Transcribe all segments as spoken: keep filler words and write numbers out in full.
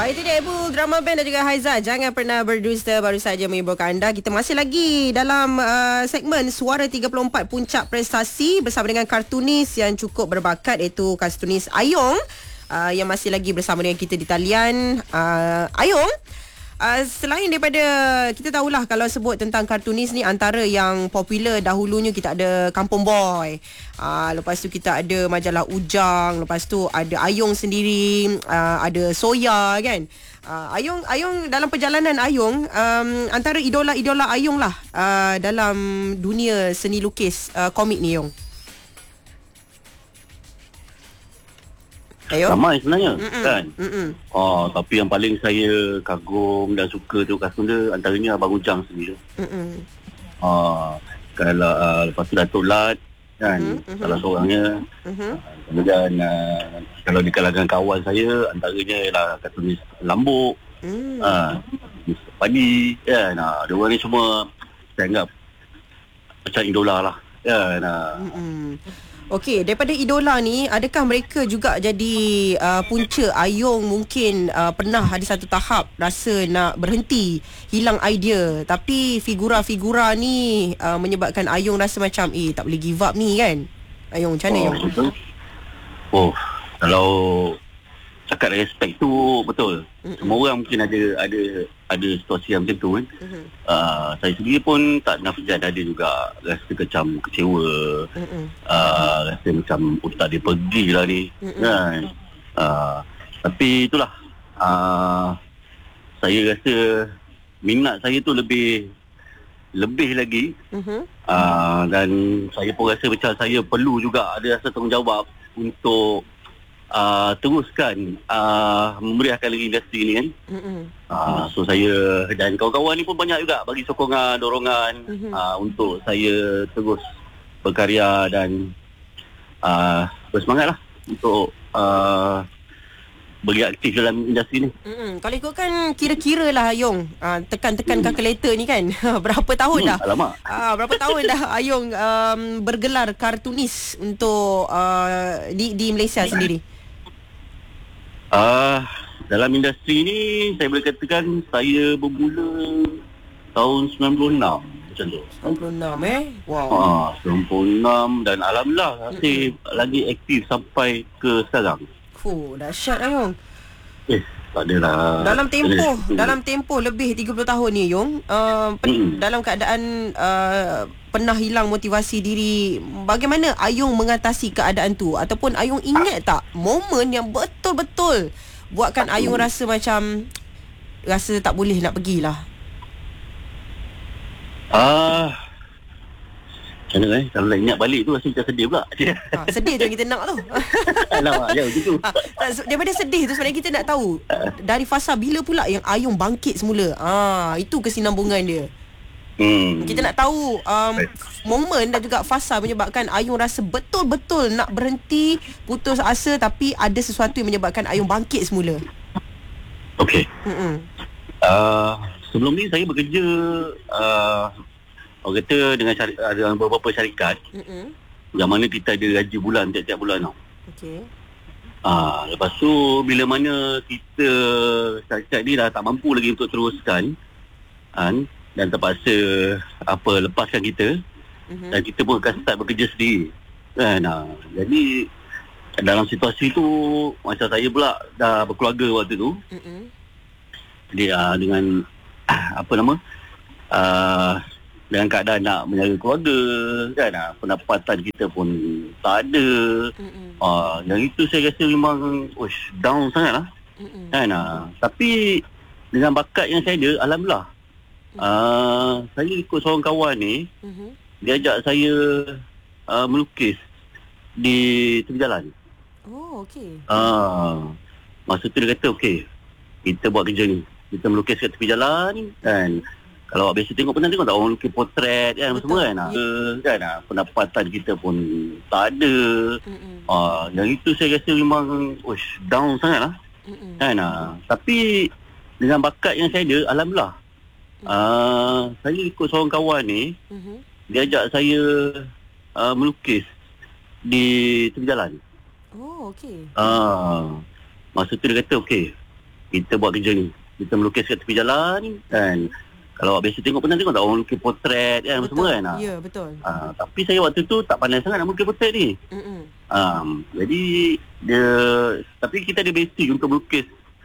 Itu dia Ibu Drama Band dan juga Haiza. Jangan pernah berdusta, baru saja menghiburkan anda. Kita masih lagi dalam uh, segmen Suara tiga puluh empat Puncak Prestasi bersama dengan kartunis yang cukup berbakat, iaitu kartunis Ayong, uh, yang masih lagi bersama dengan kita di talian. uh, Ayong, Uh, selain daripada, kita tahulah kalau sebut tentang kartunis ni, antara yang popular dahulunya kita ada Kampung Boy, uh, lepas tu kita ada majalah Ujang, lepas tu ada Ayong sendiri, uh, ada Soya kan. uh, Ayong Ayong dalam perjalanan Ayong, um, antara idola-idola Ayong lah uh, dalam dunia seni lukis uh, komik ni, Yong. Ayong? Ramai sebenarnya. Mm-mm. Kan Mm-mm. Oh, tapi yang paling saya kagum dan suka tu kartun dia, antaranya Abang Ujang sendiri. Mm-mm. Oh, kalau uh, lepas tu Datuk Lat kan, mm-hmm. salah seorangnya. Mm-hmm. uh, Kemudian uh, kalau di kalangan kawan saya, antaranya ialah kartunis Lambuk, mm. uh, Mister Padi kan. uh, Dia orang ni semua saya anggap macam idola lah kan. uh. Mm-mm. Okey, daripada idola ni, adakah mereka juga jadi uh, punca Ayong mungkin uh, pernah ada satu tahap rasa nak berhenti, hilang idea, tapi figura-figura ni uh, menyebabkan Ayong rasa macam eh tak boleh give up ni kan? Ayong, macam mana oh, Ayong? Betul. Oh, kalau cakap respect tu betul. Mm-mm. Semua orang mungkin ada ada ada situasi yang macam tu kan. Mm-hmm. Uh, saya sendiri pun tak nafikan ada juga rasa macam kecewa. Uh, rasa macam oh, tak dia pergi lah ni. Mm-mm. Kan. Uh, tapi itulah. Uh, saya rasa minat saya tu lebih lebih lagi. Mm-hmm. Uh, dan saya pun rasa macam saya perlu juga ada rasa tanggungjawab untuk Uh, teruskan uh, memeriahkan lagi industri ni kan. Mm-hmm. uh, So saya dan kawan-kawan ni pun banyak juga bagi sokongan, dorongan, mm-hmm. uh, untuk saya terus berkarya dan uh, bersemangat lah untuk uh, bagi aktif dalam industri ni. Mm-hmm. Kalau ikutkan kira-kira lah Ayong, uh, tekan-tekan mm. kalkulator ni kan, berapa tahun hmm, dah? Alamak. Uh, berapa tahun dah Ayong um, bergelar kartunis untuk uh, di, di Malaysia sendiri? Uh, dalam industri ni saya boleh katakan saya bermula tahun sembilan puluh enam macam tu. sembilan puluh enam eh? Wow. Ah, sembilan puluh enam dan alhamdulillah masih mm-hmm. lagi aktif sampai ke sekarang. Fuh, dahsyat Ayong. Eh, tak adalah. Dalam tempoh, dalam tempoh lebih tiga puluh tahun ni Yong, uh, pen, mm-hmm. dalam keadaan uh, pernah hilang motivasi diri, bagaimana Ayong mengatasi keadaan tu? Ataupun Ayong ingat tak momen yang betul-betul buatkan Ayong rasa macam rasa tak boleh nak pergilah? Ah, macam mana eh? Kalau ingat balik tu rasa macam sedih pula. Ha, sedih tu yang kita nak tu. Alamak, ya begitu. Ha, daripada sedih tu sebenarnya kita nak tahu dari fasa bila pula yang Ayong bangkit semula. Ah, itu kesinambungan dia. Hmm. Kita nak tahu um, momen dan juga fasa menyebabkan Ayong rasa betul-betul nak berhenti, putus asa, tapi ada sesuatu yang menyebabkan Ayong bangkit semula. Okey. Uh, sebelum ni saya bekerja uh, orang kata dengan syarikat, dengan beberapa syarikat. Mm-mm. Yang mana kita ada gaji bulan tiap-tiap bulan tau. Okey. Uh, lepas tu bila mana kita syarikat ni dah tak mampu lagi untuk teruskan kan, dan terpaksa apa lepaskan kita, mm-hmm. dan kita pun akan start bekerja sendiri kan. Nah, jadi dalam situasi tu macam saya pula dah berkeluarga waktu tu, mm-hmm. jadi uh, dengan uh, apa nama uh, dengan keadaan nak menjaga keluarga kan, uh, pendapatan kita pun tak ada, mm-hmm. uh, yang itu saya rasa memang ush, down sangat lah, mm-hmm. kan. Uh, tapi dengan bakat yang saya ada, alhamdulillah. Uh, saya ikut seorang kawan ni, uh-huh. dia ajak saya uh, melukis di tepi jalan. Oh, okey. Uh, masa tu dia kata, okey, kita buat kerja ni, kita melukis kat tepi jalan kan. Kalau awak biasa tengok, pernah tengok tak orang lukis potret kan, betul, semua kan, yeah. uh, kan uh, pendapatan kita pun tak ada. uh-uh. uh, Yang itu saya rasa memang ush, down sangat lah, uh-uh. kan. Uh, tapi dengan bakat yang saya ada, alhamdulillah. Uh, saya ikut seorang kawan ni, uh-huh. dia ajak saya uh, melukis di tepi jalan. Oh, okey. Uh, masa tu dia kata, okey, kita buat kerja ni. Kita melukis kat tepi jalan kan. Kalau awak biasa tengok, pernah tengok tak orang lukis potret kan, betul. semua kan. Ya, yeah, betul. Uh, tapi saya waktu tu tak pandai sangat nak melukis potret ni. Um, jadi dia, tapi kita ada basic untuk melukis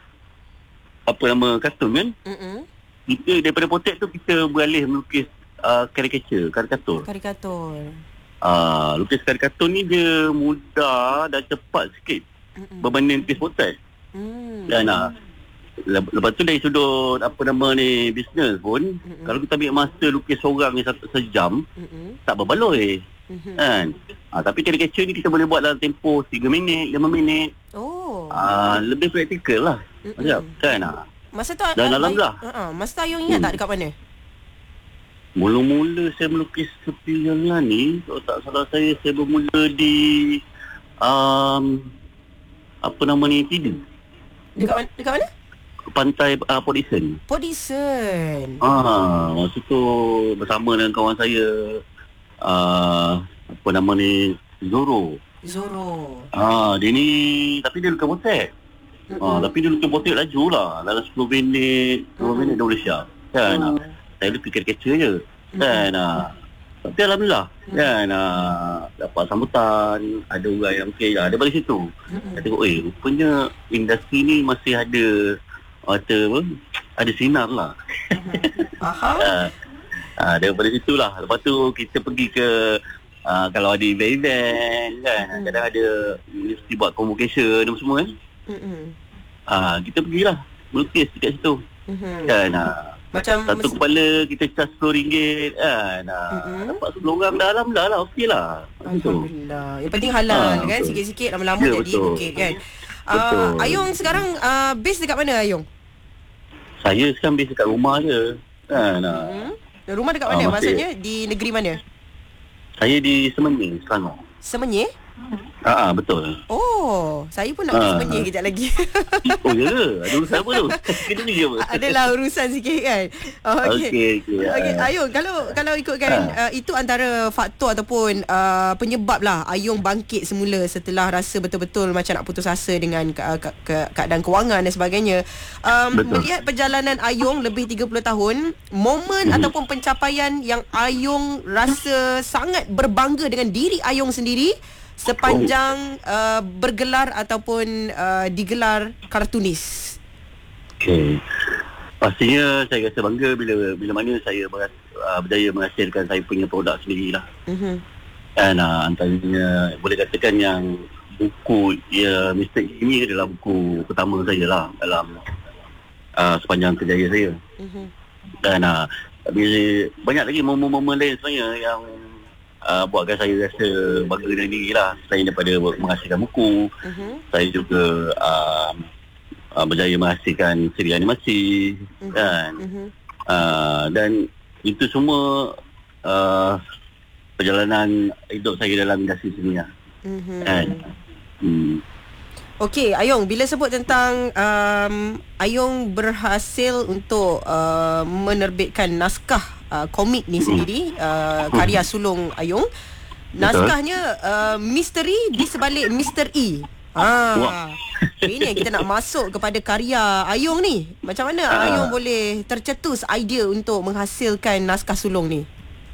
apa nama kartun kan. Mm-mm. Kita daripada potret tu kita beralih melukis uh, karikatur, karikatur. Karikatur. Uh, lukis karikatur ni dia mudah dan cepat sikit Mm-mm. berbanding lukis potret. Mm. Dan uh, lepas tu dari sudut apa nama ni bisnes pun, Mm-mm. kalau kita ambil masa lukis seorang ni satu sejam, Mm-mm. tak berbaloi. Mm-hmm. Kan? Ha, tapi karikatur ni kita boleh buat dalam tempoh tiga minit, lima minit. Oh. Ha, lebih praktikal lah. Macam kan? Ha. Masa tu dan uh, alhamdulillah. Uh, uh, masa tu Ayung ingat hmm. tak dekat mana? Mula-mula saya melukis tepi jalan ni, kalau tak salah saya, saya bermula di um, apa nama ni, Tidur. Dekat mana? Dekat mana? Pantai uh, Port Dickson. Port Dickson. Ah, masa tu bersama dengan kawan saya, uh, apa nama ni, Zoro. Zoro. Ah, dia ni, tapi dia lukis potret. Mm-hmm. Ah, tapi dia lukis potret laju lah. Dalam sepuluh minit, sepuluh mm. minit dia boleh siap. Kan? Mm. Saya lukis karikatur je. Mm. Kan? Ah. Tapi alhamdulillah. Mm. Kan? Ah, dapat sambutan. Ada orang yang mungkin ah, ada balik situ. Mm-hmm. Saya tengok, eh, rupanya industri ni masih ada kata apa? Ada sinar lah. Faham? ah, ah, daripada situ lah. Lepas tu kita pergi ke Uh, kalau ada event-event kan, mm. kadang ada universiti buat convocation dan semua kan. Mm-hmm. Uh, kita pergilah melukis dekat situ. Mm-hmm. Kan, uh, macam satu mes- kepala kita charge sepuluh ringgit kan. Uh, mm-hmm. Dapat sepuluh orang dah, alhamdulillah lah, okey lah. Alhamdulillah. Yang penting halal uh, kan, betul. Sikit-sikit lama-lama ya, jadi bukit kan. Uh, Ayung sekarang uh, base dekat mana Ayung? Saya sekarang base dekat rumah je. Kan. Uh, mm-hmm. Rumah dekat mana? Uh, Maksudnya di negeri mana? Saya di Semenyih, Selangor. Semenyih? Ah, betul. Oh, saya pun nak pergi Semenyih kejap lagi. Oh, ya ke? Ada urusan apa tu? Kena ni je apa? Adalah urusan sikit kan. Oh, okey. Okey, okay. okay. Ayung, kalau kalau ikutkan uh, itu antara faktor ataupun uh, penyebab lah Ayung bangkit semula setelah rasa betul-betul macam nak putus asa dengan ke- ke- ke- keadaan kewangan dan sebagainya. Um, melihat perjalanan Ayung lebih tiga puluh tahun, momen hmm. ataupun pencapaian yang Ayung rasa sangat berbangga dengan diri Ayung sendiri sepanjang oh. uh, bergelar ataupun uh, digelar kartunis. Okey. Pastinya saya rasa bangga bila bila mana saya ber, uh, berjaya menghasilkan saya punya produk sendirilah. Mhm. Dan uh, antaranya boleh katakan yang buku ya Mister ini adalah buku pertama saya lah dalam uh, sepanjang kerjaya saya. Mhm. Dan uh, banyak lagi momen-momen lain sebenarnya yang Uh, buatkan saya rasa bangga dengan diri lah. Selain daripada menghasilkan buku, uh-huh. saya juga uh, uh, berjaya menghasilkan siri animasi, uh-huh. kan? Uh-huh. Uh, dan itu semua uh, perjalanan hidup saya dalam industri seni lah. Uh-huh. Kan? Hmm. Okey, Ayung, bila sebut tentang um, Ayung berhasil untuk uh, menerbitkan naskah uh, komik ni sendiri, uh, karya sulung Ayung. Naskahnya uh, misteri di sebalik Mister E. Ah, ini yang kita nak masuk kepada karya Ayung ni. Macam mana uh, Ayung boleh tercetus idea untuk menghasilkan naskah sulung ni?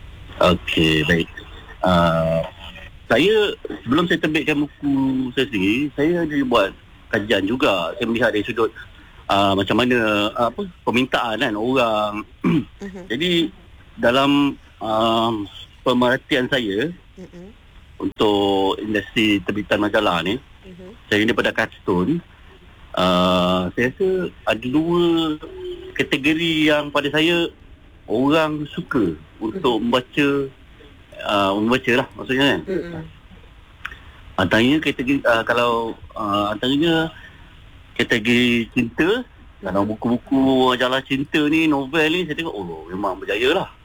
Okey, baik. Uh, Saya, sebelum saya terbitkan buku saya sendiri, saya ada buat kajian juga. Saya melihat dari sudut uh, macam mana uh, apa permintaan kan orang. Uh-huh. Jadi, dalam uh, pemerhatian saya uh-huh. untuk industri terbitan majalah ni, uh-huh. saya daripada kartun, uh, saya rasa ada dua kategori yang pada saya orang suka untuk uh-huh. membaca Uh, membaca lah maksudnya kan. Mm-hmm. Antaranya kategori uh, kalau uh, antaranya kategori cinta, mm-hmm. kalau buku-buku majalah cinta ni, novel ni, saya tengok oh memang berjaya lah.